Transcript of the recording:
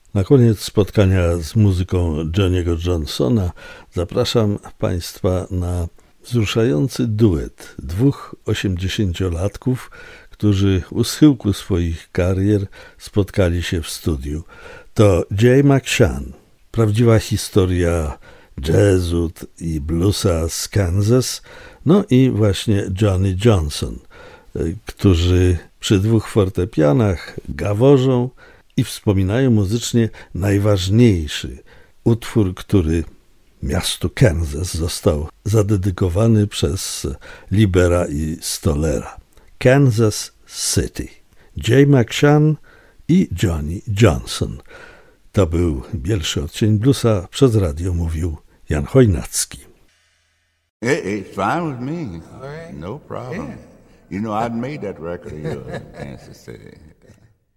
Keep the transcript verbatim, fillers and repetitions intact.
Na koniec spotkania z muzyką Johnny'ego Johnsona zapraszam Państwa na wzruszający duet dwóch osiemdziesięciolatków, którzy u schyłku swoich karier spotkali się w studiu. To Jay McShann, prawdziwa historia jazzu i bluesa z Kansas, no i właśnie Johnny Johnson, którzy przy dwóch fortepianach gaworzą i wspominają muzycznie najważniejszy utwór, który miastu Kansas został zadedykowany przez Libera i Stollera. Kansas City. Jay McShann i Johnny Johnson. To był Bielszy Odcień Bluesa. Przez radio mówił Jan Chojnacki. It, it's fine with me. All right. No problem. Yeah. You know, I'd made that record of yours in Kansas City.